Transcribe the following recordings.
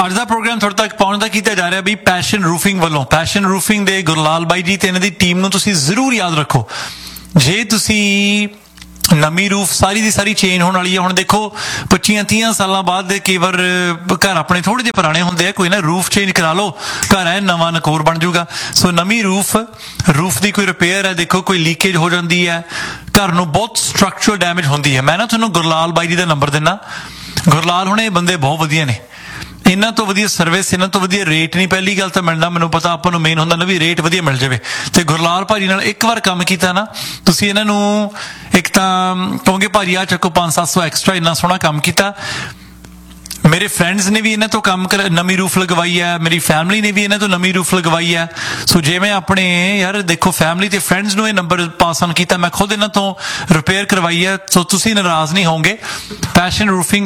ਅੱਜ ਦਾ ਪ੍ਰੋਗਰਾਮ ਤੁਹਾਡੇ ਤੱਕ ਪਹੁੰਚਦਾ ਕੀਤਾ ਜਾ ਰਿਹਾ ਵੀ ਪੈਸ਼ਨ ਰੂਫਿੰਗ ਵੱਲੋਂ। ਪੈਸ਼ਨ ਰੂਫਿੰਗ ਦੇ ਗੁਰਲਾਲ ਬਾਈ ਜੀ ਤੇ ਇਹਨਾਂ ਦੀ ਟੀਮ ਨੂੰ ਤੁਸੀਂ ਜ਼ਰੂਰ ਯਾਦ ਰੱਖੋ। ਜੇ ਤੁਸੀਂ ਨਵੀਂ ਰੂਫ ਸਾਰੀ ਦੀ ਸਾਰੀ ਚੇਂਜ ਹੋਣ ਵਾਲੀ ਹੈ। ਹੁਣ ਦੇਖੋ 25-30 ਸਾਲਾਂ ਬਾਅਦ ਕਈ ਵਾਰ ਘਰ ਆਪਣੇ ਥੋੜੇ ਜਿਹੇ ਪੁਰਾਣੇ ਹੁੰਦੇ ਆ, ਕੋਈ ਨਾ ਰੂਫ ਚੇਂਜ ਕਰਾ ਲਓ, ਘਰ ਹੈ ਨਵਾਂ ਨਕੋਰ ਬਣ ਜਾਊਗਾ। ਸੋ ਨਵੀਂ ਰੂਫ ਦੀ ਕੋਈ ਰਿਪੇਅਰ ਹੈ, ਦੇਖੋ ਕੋਈ ਲੀਕੇਜ ਹੋ ਜਾਂਦੀ ਹੈ, ਘਰ ਨੂੰ ਬਹੁਤ ਸਟਰਕਚਰਲ ਡੈਮੇਜ ਹੁੰਦੀ ਹੈ। ਮੈਂ ਨਾ ਤੁਹਾਨੂੰ ਗੁਰਲਾਲ ਬਾਈ ਜੀ ਦਾ ਨੰਬਰ ਦਿੰਦਾ। ਗੁਰਲਾਲ ਹੁਣ ਇਹ ਬੰਦੇ ਬਹੁਤ ਵਧੀਆ ਨੇ, ਇਹਨਾਂ ਤੋਂ ਵਧੀਆ ਸਰਵਿਸ, ਇਹਨਾਂ ਤੋਂ ਵਧੀਆ ਰੇਟ ਨਹੀਂ ਪਹਿਲੀ ਗੱਲ ਤਾਂ ਮਿਲਣਾ। ਮੈਨੂੰ ਪਤਾ ਆਪਾਂ ਨੂੰ ਮੇਨ ਹੁੰਦਾ ਨਾ ਵੀ ਰੇਟ ਵਧੀਆ ਮਿਲ ਜਾਵੇ, ਤੇ ਗੁਰਲਾਲ ਭਾਜੀ ਨਾਲ ਇੱਕ ਵਾਰ ਕੰਮ ਕੀਤਾ ਨਾ ਤੁਸੀਂ ਇਹਨਾਂ ਨੂੰ ਇੱਕ ਤਾਂ ਕਹੋਗੇ ਭਾਜੀ ਆ ਚੱਕੋ 500-700 ਐਕਸਟਰਾ, ਇੰਨਾ ਸੋਹਣਾ ਕੰਮ ਕੀਤਾ। ਮੇਰੇ ਫਰੈਂਡਸ ਨੇ ਵੀ ਇਹਨਾਂ ਤੋਂ ਕੰਮ ਨਵੀਂ ਰੂਫ ਲਗਵਾਈ ਹੈ, ਮੇਰੀ ਫੈਮਿਲੀ ਨੇ ਵੀ ਇਹਨਾਂ ਤੋਂ ਨਵੀਂ ਰੂਫ ਲਗਵਾਈ ਹੈ। ਸੋ ਜੇ ਮੈਂ ਆਪਣੇ ਯਾਰ ਦੇਖੋ ਫੈਮਿਲੀ ਤੇ ਫਰੈਂਡਸ ਨੂੰ ਇਹ ਨੰਬਰ ਪਾਸ ਆਨ ਕੀਤਾ, ਮੈਂ ਖੁਦ ਇਹਨਾਂ ਤੋਂ ਰਿਪੇਅਰ ਕਰਵਾਈ ਹੈ, ਸੋ ਤੁਸੀਂ ਨਾਰਾਜ਼ ਨਹੀਂ ਹੋਵੋਗੇ। ਪੈਸ਼ਨ ਰੂਫਿੰਗ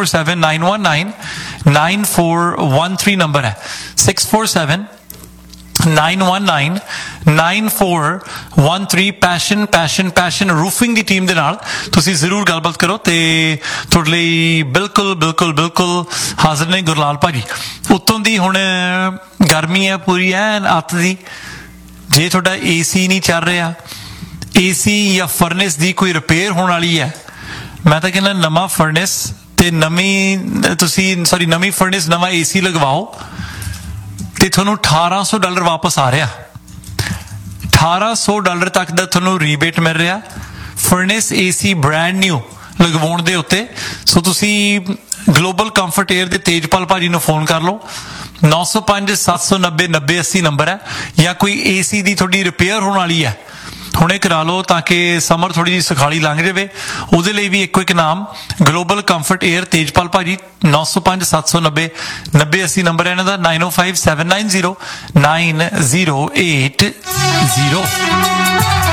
6479199413 ਨੰਬਰ ਹੈ, 6479199413। ਪੈਸ਼ਨ ਰੂਫਿੰਗ ਦੀ ਟੀਮ ਦੇ ਨਾਲ ਤੁਸੀਂ ਜ਼ਰੂਰ ਗੱਲਬਾਤ ਕਰੋ ਤੇ ਤੁਹਾਡੇ ਲਈ ਬਿਲਕੁਲ ਹਾਜ਼ਰ ਨੇ ਗੁਰਲਾਲ ਭਾਜੀ। ਉੱਤੋਂ ਦੀ ਹੁਣ ਗਰਮੀ ਹੈ ਪੂਰੀ ਐਨ ਅੱਤ ਦੀ। ਜੇ ਤੁਹਾਡਾ ਏਸੀ ਨਹੀਂ ਚੱਲ ਰਿਹਾ, ਏਸੀ ਜਾਂ ਫਰਨੈਸ ਦੀ ਕੋਈ ਰਿਪੇਅਰ ਹੋਣ ਵਾਲੀ ਹੈ, ਮੈਂ ਤਾਂ ਕਹਿੰਦਾ ਨਵਾਂ ਫਰਨੈਸ ਤੇ ਨਵੀਂ ਫਰਨੈਸ ਨਵਾਂ ਏਸੀ ਲਗਵਾਓ ਤੇ ਤੁਹਾਨੂੰ $1,800 ਵਾਪਸ ਆ ਰਿਹਾ। $1,800 ਤੱਕ ਦਾ ਤੁਹਾਨੂੰ ਰੀਬੇਟ ਮਿਲ ਰਿਹਾ ਫਰਨੈਸ ਏਸੀ ਬ੍ਰੈਂਡ ਨਿਊ ਲਗਵਾਉਣ ਦੇ ਉੱਤੇ। ਸੋ ਤੁਸੀਂ ਗਲੋਬਲ ਕੰਫਰਟ ਏਅਰ ਦੇ ਤੇਜਪਾਲ ਭਾਜੀ ਨੂੰ ਫੋਨ ਕਰ ਲਓ, 905-790-9080 ਨੰਬਰ ਹੈ। ਜਾਂ ਕੋਈ ਏਸੀ ਦੀ ਤੁਹਾਡੀ ਰਿਪੇਅਰ ਹੋਣ ਵਾਲੀ ਹੈ, ਹੁਣੇ ਕਰਾ ਲਓ ਤਾਂ ਕਿ ਸਮਰ ਥੋੜੀ ਜਿਹੀ ਸੁਖਾਲੀ ਲੰਘ ਜਾਵੇ। ਉਹਦੇ ਲਈ ਵੀ ਇੱਕੋ ਇੱਕ ਨਾਮ ਗਲੋਬਲ ਕੰਫਰਟ ਏਅਰ ਤੇਜਪਾਲ ਭਾਜੀ, 905-790-9080 ਨੰਬਰ ਹੈ ਇਹਨਾਂ ਦਾ, 9057909080।